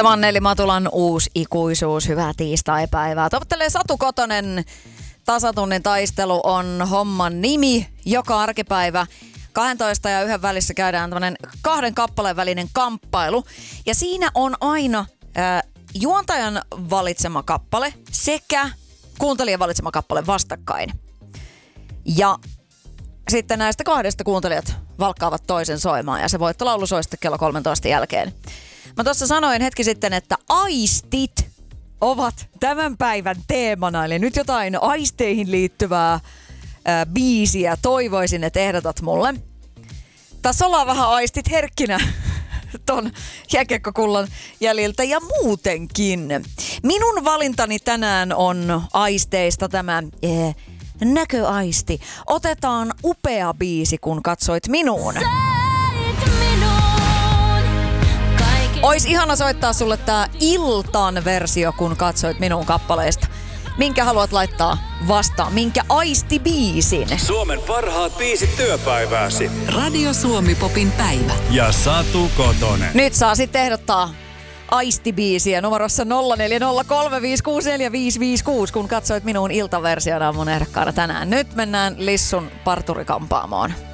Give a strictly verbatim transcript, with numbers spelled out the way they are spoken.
Tämä on Nelli Matulan uusi ikuisuus. Hyvää tiistaipäivää. Toivottelee Satu Kotonen. Tasatunnin taistelu on homman nimi. Joka arkipäivä kaksitoista ja yhden välissä käydään tämmöinen kahden kappaleen välinen kamppailu. Ja siinä on aina äh, juontajan valitsema kappale sekä kuuntelijan valitsema kappale vastakkain. Ja sitten näistä kahdesta kuuntelijat valkkaavat toisen soimaan ja se voittolaulu soi sitten kello kolmetoista jälkeen. Mä tuossa sanoin hetki sitten, että aistit ovat tämän päivän teemana. Eli nyt jotain aisteihin liittyvää ää, biisiä toivoisin, että ehdotat mulle. Tässä ollaan vähän aistit herkkinä ton jääkiekkokullan jäljiltä ja muutenkin. Minun valintani tänään on aisteista tämä eh, näköaisti. Otetaan upea biisi, kun katsoit minuun. Ois ihana soittaa sulle tää iltan versio, kun katsoit minun kappaleesta. Minkä haluat laittaa vastaan? Minkä aistibiisin? Suomen parhaat biisit työpäivääsi. Radio Suomi Popin päivä. Ja Satu Kotonen. Nyt saa sitten ehdottaa aistibiisiä numerossa nolla neljä nolla kolme viisi kuusi neljä viisi viisi kuusi, kun katsoit minun iltaversiona mun ehdokkaana tänään. Nyt mennään Lissun parturikampaamoon.